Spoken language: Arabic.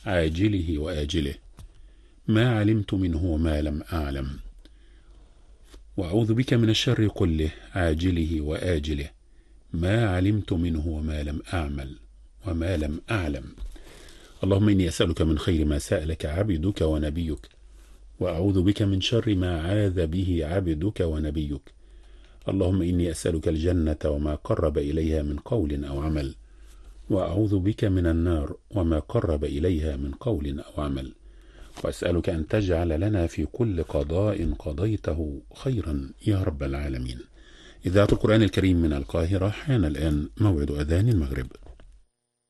عاجله وآجله، ما علمت منه وما لم أعلم، وأعوذ بك من الشر كله عاجله وآجله، ما علمت منه وما لم أعلم. اللهم إني أسألك من خير ما سألك عبدك ونبيك، وأعوذ بك من شر ما عاذ به عبدك ونبيك. اللهم إني أسألك الجنة وما قرب إليها من قول أو عمل، وأعوذ بك من النار وما قرب إليها من قول أو عمل. وأسألك أن تجعل لنا في كل قضاء قضيته خيرا يا رب العالمين. إذاعة القرآن الكريم من القاهرة، حان الآن موعد أذان المغرب.